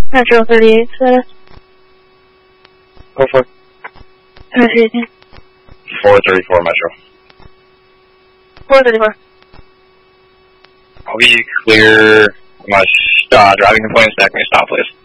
Metro 38 status. Go for it. 18. 434 Metro. 434. Are we clear? Driving appointments, that can stop, please.